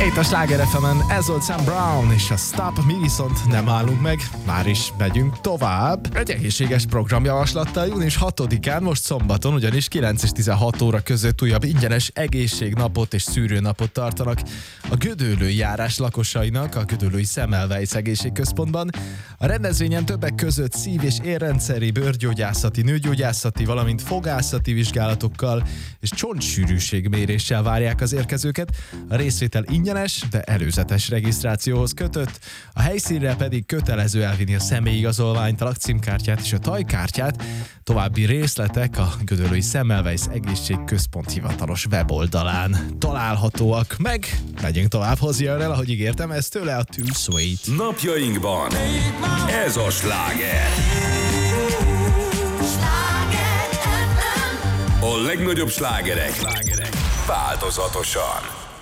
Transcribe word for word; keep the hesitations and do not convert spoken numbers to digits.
Itt a Sláger ef emen, ez volt Sam Brown és a Stop, mi viszont nem állunk meg, már is megyünk tovább. Egy egészséges programjavaslattal június hatodikán, most szombaton, ugyanis kilenc és tizenhat óra között újabb ingyenes egészségnapot és szűrőnapot tartanak a Gödöllői járás lakosainak a Gödöllői Semmelweis Egészségközpontban. A rendezvényen többek között szív- és érrendszeri, bőrgyógyászati, nőgyógyászati, valamint fogászati vizsgálatokkal és csontsűrűségméréssel várják az érkezőket. A részvétel ingyenes, de előzetes regisztrációhoz kötött, a helyszínre pedig kötelező elvinni a személyigazolványt, a lakcímkártyát és a tajkártyát. További részletek a Gödöllői Semmelweis Egészségközpont hivatalos weboldalán találhatóak. Meg megyünk tovább, hozzá el, ahogy ígértem, ez tőle a Too Sweet. Napjainkban ez a sláger. A legnagyobb slágerek változatosan.